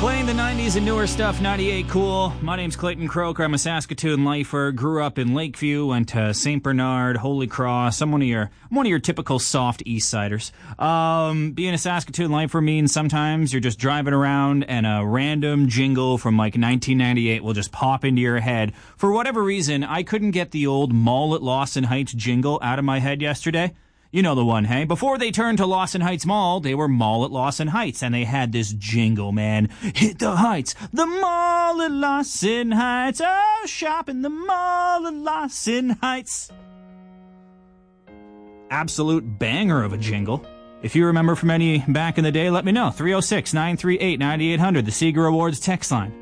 Playing the 90s and newer stuff, 98 Cool. My name's Clayton Croker. I'm a Saskatoon lifer. Grew up in Lakeview, went to St. Bernard, Holy Cross. I'm one of your typical soft East Siders. Being a Saskatoon lifer means sometimes you're just driving around and a random jingle from like 1998 will just pop into your head. For whatever reason, I couldn't get the old Mall at Lawson Heights jingle out of my head yesterday. You know the one, hey? Before they turned to Lawson Heights Mall, they were Mall at Lawson Heights, and they had this jingle, man. Hit the heights, the Mall at Lawson Heights. Oh, shop in the Mall at Lawson Heights. Absolute banger of a jingle. If you remember from any back in the day, let me know. 306-938-9800, the Seeger Awards text line.